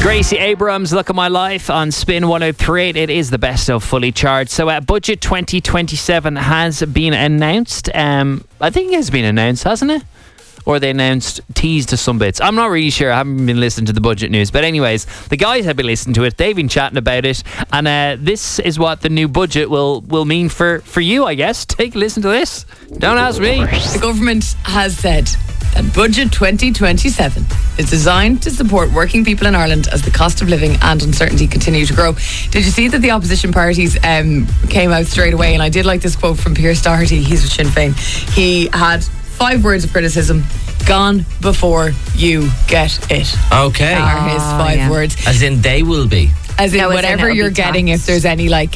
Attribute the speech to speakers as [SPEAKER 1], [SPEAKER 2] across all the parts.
[SPEAKER 1] Gracie Abrams, Look at My Life on Spin 103.8. It is the best of Fully Charged. So Budget 2027 has been announced. I think it has been announced, hasn't it? Or they announced, teased to some bits. I'm not really sure. I haven't been listening to the budget news. But anyways, the guys have been listening to it. They've been chatting about it. And this is what the new budget will mean for you, I guess. Take a listen to this. Don't ask me.
[SPEAKER 2] The government has said that Budget 2027 is designed to support working people in Ireland as the cost of living and uncertainty continue to grow. Did you see that the opposition parties came out straight away? And I did like this quote from Pierce Doherty. He's with Sinn Féin. He had 5 words of criticism: gone before you get it.
[SPEAKER 3] Okay.
[SPEAKER 2] Are his 5 words.
[SPEAKER 3] As in they will be.
[SPEAKER 2] As in whatever you're getting, if there's any like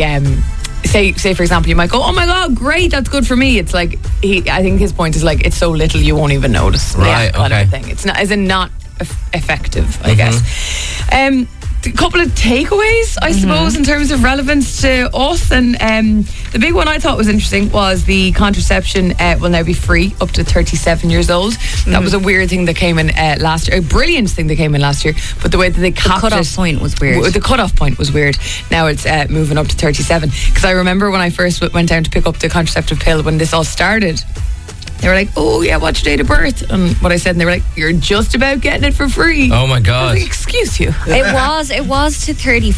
[SPEAKER 2] say for example, you might go, oh my god, great, that's good for me. It's like I think his point is like, it's so little you won't even notice.
[SPEAKER 3] Right,
[SPEAKER 2] kind
[SPEAKER 3] okay.
[SPEAKER 2] of thing. It's not, as in not effective, I guess. A couple of takeaways, I suppose, in terms of relevance to us. And the big one I thought was interesting was the contraception will now be free up to 37 years old. That was a weird thing that came in last year, a brilliant thing that came in last year, but the way that they capped
[SPEAKER 4] the cutoff point was weird.
[SPEAKER 2] The cutoff point was weird. Now it's moving up to 37. Because I remember when I first went down to pick up the contraceptive pill when this all started, they were like, oh yeah, what's your date of birth? And what I said, and they were like, you're just about getting it for free.
[SPEAKER 3] Oh my God.
[SPEAKER 2] I was like, excuse you.
[SPEAKER 4] It was to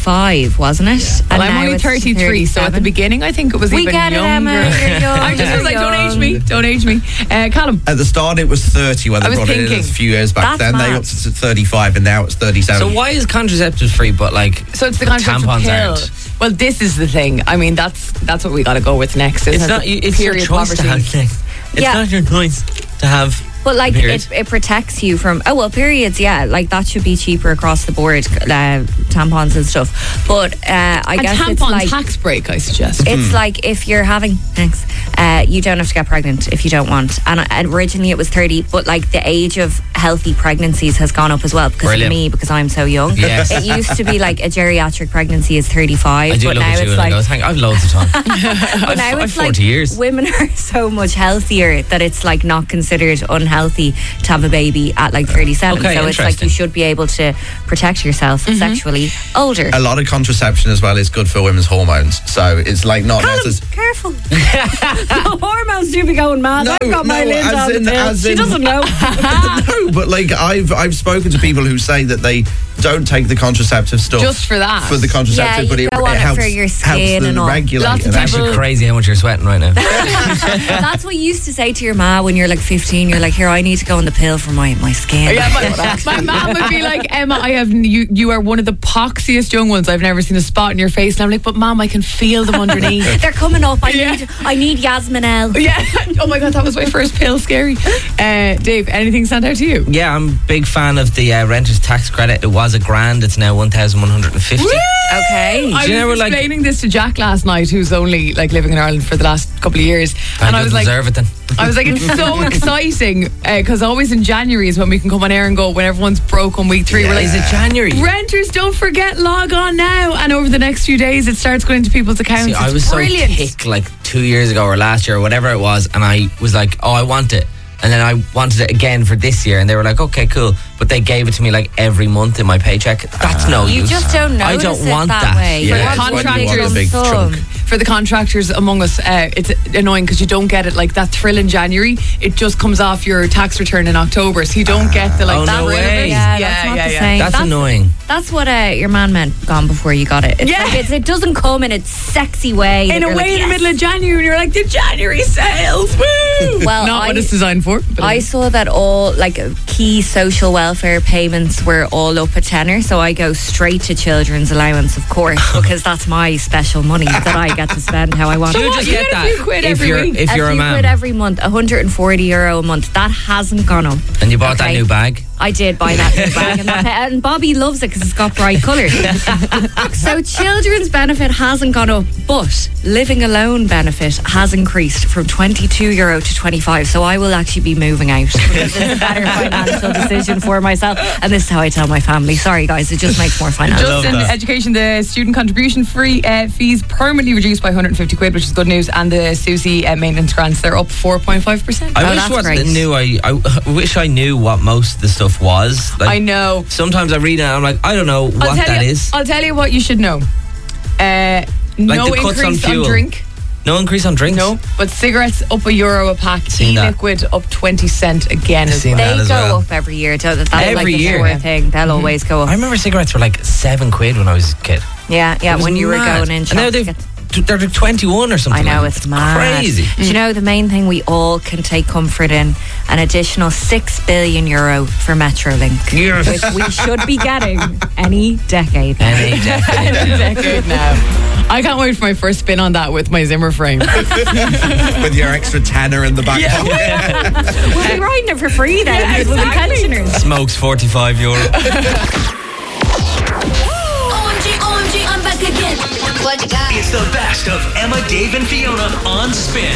[SPEAKER 4] 35, wasn't it?
[SPEAKER 2] Yeah.
[SPEAKER 4] And
[SPEAKER 2] I'm
[SPEAKER 4] now
[SPEAKER 2] only
[SPEAKER 4] it's
[SPEAKER 2] 33, so at the beginning I think it was
[SPEAKER 4] we
[SPEAKER 2] even
[SPEAKER 4] get
[SPEAKER 2] younger.
[SPEAKER 4] It, Emma, you're young,
[SPEAKER 2] I just was like, don't age me. Callum.
[SPEAKER 5] At the start it was 30 when they brought it in a few years back.
[SPEAKER 4] That's
[SPEAKER 5] then they
[SPEAKER 4] mad.
[SPEAKER 5] upped it to 35 and now it's 37.
[SPEAKER 3] So why is contraceptives free but like
[SPEAKER 2] so it's the contraceptive
[SPEAKER 3] tampons
[SPEAKER 2] pill?
[SPEAKER 3] aren't?
[SPEAKER 2] Well, this is the thing. I mean, that's what we got to go with next. Isn't
[SPEAKER 3] It's
[SPEAKER 2] it?
[SPEAKER 3] not. It's your
[SPEAKER 2] Period
[SPEAKER 3] choice to
[SPEAKER 2] poverty.
[SPEAKER 3] have sex. It's not your choice to have.
[SPEAKER 4] But like
[SPEAKER 3] period.
[SPEAKER 4] it protects you from periods, yeah, like that should be cheaper across the board, tampons and stuff. But I
[SPEAKER 2] A
[SPEAKER 4] guess
[SPEAKER 2] tampon
[SPEAKER 4] it's like
[SPEAKER 2] tax break, I suggest.
[SPEAKER 4] it's like if you're having sex, you don't have to get pregnant if you don't want. And originally it was 30, but like the age of healthy pregnancies has gone up as well because
[SPEAKER 3] Brilliant.
[SPEAKER 4] of me, because I'm so young.
[SPEAKER 3] Yes.
[SPEAKER 4] It used to be like a geriatric pregnancy is 35,
[SPEAKER 3] I do
[SPEAKER 4] but
[SPEAKER 3] look
[SPEAKER 4] now
[SPEAKER 3] at you
[SPEAKER 4] it's
[SPEAKER 3] and I
[SPEAKER 4] like
[SPEAKER 3] go, I've loads of time.
[SPEAKER 4] but now
[SPEAKER 3] I've
[SPEAKER 4] it's
[SPEAKER 3] 40
[SPEAKER 4] like
[SPEAKER 3] years.
[SPEAKER 4] women are so much healthier that it's like not considered unhealthy to have a baby at like 37.
[SPEAKER 3] Okay,
[SPEAKER 4] so it's like
[SPEAKER 3] interesting.
[SPEAKER 4] you should be able to protect yourself sexually older.
[SPEAKER 5] a lot of contraception as well is good for women's hormones. So it's like not necessarily.
[SPEAKER 4] Careful. The hormones do be going mad.
[SPEAKER 5] No,
[SPEAKER 4] I've got my
[SPEAKER 5] no,
[SPEAKER 4] Linda on the pill.
[SPEAKER 5] as
[SPEAKER 4] She
[SPEAKER 5] in-
[SPEAKER 4] doesn't know.
[SPEAKER 5] No, but like I've spoken to people who say that they don't take the contraceptive stuff
[SPEAKER 2] Just for that.
[SPEAKER 5] for the contraceptive,
[SPEAKER 4] Yeah,
[SPEAKER 5] but
[SPEAKER 4] you
[SPEAKER 5] it
[SPEAKER 4] go on it
[SPEAKER 5] helps
[SPEAKER 4] for your
[SPEAKER 5] helps
[SPEAKER 4] skin
[SPEAKER 5] them
[SPEAKER 4] and all.
[SPEAKER 5] regulate.
[SPEAKER 2] Lots of
[SPEAKER 5] and
[SPEAKER 3] It's actually crazy how much you're sweating right now.
[SPEAKER 4] That's what you used to say to your ma when you're like 15. You're like, here, I need to go on the pill for my skin.
[SPEAKER 2] Yeah, my mom would be like, Emma, I have you are one of the poxiest young ones. I've never seen a spot in your face. And I'm like, but Mom, I can feel them underneath.
[SPEAKER 4] They're coming up.
[SPEAKER 2] Yeah.
[SPEAKER 4] I need Yasmin L.
[SPEAKER 2] Yeah. Oh my God, that was my first pill. Scary. Dave, anything stand out to you?
[SPEAKER 3] Yeah, I'm a big fan of the renter's tax credit. It was $1,000. It's now 1,150.
[SPEAKER 4] Okay.
[SPEAKER 2] I
[SPEAKER 3] Do you know,
[SPEAKER 2] was
[SPEAKER 3] like-
[SPEAKER 2] explaining this to Jack last night, who's only like living in Ireland for the last couple of years, and I was like,
[SPEAKER 3] deserve it then.
[SPEAKER 2] I was like, it's so exciting because always in January is when we can come on air and go when everyone's broke on week 3. We're like,
[SPEAKER 3] Is it January?
[SPEAKER 2] renters, don't forget, log on now. And over the next few days, it starts going into people's accounts.
[SPEAKER 3] See, I
[SPEAKER 2] It's
[SPEAKER 3] was
[SPEAKER 2] brilliant.
[SPEAKER 3] so ticked like 2 years ago or last year or whatever it was, and I was like, oh, I want it. And then I wanted it again for this year, and they were like, okay, cool. But they gave it to me like every month in my paycheck. That's no
[SPEAKER 4] You
[SPEAKER 3] use.
[SPEAKER 4] just don't
[SPEAKER 3] I
[SPEAKER 4] notice
[SPEAKER 3] don't
[SPEAKER 4] it
[SPEAKER 3] want
[SPEAKER 4] that
[SPEAKER 3] that.
[SPEAKER 4] way.
[SPEAKER 5] Yeah,
[SPEAKER 4] You
[SPEAKER 5] it's
[SPEAKER 4] want
[SPEAKER 5] when you
[SPEAKER 2] contractors-
[SPEAKER 5] want a big chunk.
[SPEAKER 2] For the contractors among us, it's annoying because you don't get it like that thrill in January. It just comes off your tax return in October, so you don't get the like
[SPEAKER 3] Oh,
[SPEAKER 2] that
[SPEAKER 3] no
[SPEAKER 2] rid of
[SPEAKER 3] way.
[SPEAKER 2] it.
[SPEAKER 4] Yeah, that's not the same.
[SPEAKER 3] That's annoying.
[SPEAKER 4] That's what your man meant gone before you got it. It's
[SPEAKER 2] Yeah.
[SPEAKER 4] like it doesn't come in a sexy way.
[SPEAKER 2] In
[SPEAKER 4] that
[SPEAKER 2] a
[SPEAKER 4] you're
[SPEAKER 2] way,
[SPEAKER 4] like,
[SPEAKER 2] in the
[SPEAKER 4] yes.
[SPEAKER 2] middle of January, and you're like, the January sales, woo!
[SPEAKER 4] Well,
[SPEAKER 2] Not what it's designed for. But
[SPEAKER 4] I saw that all like key social welfare payments were all up a tenner, so I go straight to children's allowance, of course, because that's my special money that I get to spend how I want.
[SPEAKER 3] You
[SPEAKER 2] what?
[SPEAKER 3] just
[SPEAKER 2] You
[SPEAKER 3] get
[SPEAKER 2] get a
[SPEAKER 3] that
[SPEAKER 2] few quid
[SPEAKER 3] if
[SPEAKER 2] every
[SPEAKER 3] you're
[SPEAKER 2] week.
[SPEAKER 3] if you're a
[SPEAKER 4] few
[SPEAKER 3] man
[SPEAKER 4] quid every month, €140 a month. That hasn't gone up.
[SPEAKER 3] and you bought that
[SPEAKER 4] Okay.
[SPEAKER 3] new bag.
[SPEAKER 4] I did buy that new bag, and Bobby loves it because it's got bright colours. So children's benefit hasn't gone up, but living alone benefit has increased from €22 to 25. So I will actually be moving out because it's a better financial decision for myself. And this is how I tell my family. Sorry, guys, it just makes more financial.
[SPEAKER 2] Just in education, the student contribution free fees permanently reduced by 150 quid, which is good news, and the SUSI maintenance grants, they're up 4.5%.
[SPEAKER 3] I
[SPEAKER 4] Oh,
[SPEAKER 3] wish
[SPEAKER 4] that's
[SPEAKER 3] what
[SPEAKER 4] great.
[SPEAKER 3] I wish I knew what most of the stuff was. Like,
[SPEAKER 2] I know.
[SPEAKER 3] Sometimes sometimes I read it and I'm like, I don't know what that is.
[SPEAKER 2] I'll tell you what you should know. No
[SPEAKER 3] the cuts
[SPEAKER 2] increase
[SPEAKER 3] on fuel.
[SPEAKER 2] drink.
[SPEAKER 3] No increase on drinks?
[SPEAKER 2] No, but cigarettes up €1 a pack.
[SPEAKER 3] Seen that.
[SPEAKER 2] E-liquid up 20 cent again as
[SPEAKER 3] Seen
[SPEAKER 2] well.
[SPEAKER 3] that
[SPEAKER 4] They
[SPEAKER 3] as
[SPEAKER 4] go
[SPEAKER 3] well.
[SPEAKER 4] up every year. So that's
[SPEAKER 3] Every
[SPEAKER 4] like the
[SPEAKER 3] year.
[SPEAKER 4] sure thing. They'll always go up.
[SPEAKER 3] I remember cigarettes were like £7 when I was a kid.
[SPEAKER 4] Yeah,
[SPEAKER 3] It was
[SPEAKER 4] when you were
[SPEAKER 3] mad.
[SPEAKER 4] going in.
[SPEAKER 3] And now
[SPEAKER 4] shops.
[SPEAKER 3] they're like 21 or something.
[SPEAKER 4] I know,
[SPEAKER 3] like
[SPEAKER 4] it's mad.
[SPEAKER 3] crazy.
[SPEAKER 4] Do you know the main thing we all can take comfort in? An additional €6 billion for Metrolink.
[SPEAKER 3] Yes.
[SPEAKER 4] Which we should be getting any decade.
[SPEAKER 3] Any decade.
[SPEAKER 2] A decade now. I can't wait for my first spin on that with my Zimmer frame.
[SPEAKER 5] With your extra tenner in the back pocket.
[SPEAKER 4] We'll be riding it for free then. We'll be pensioners.
[SPEAKER 3] Smokes €45.
[SPEAKER 6] OMG, I'm back again. What you got?
[SPEAKER 7] It's the best of Emma, Dave, and Fiona on Spin.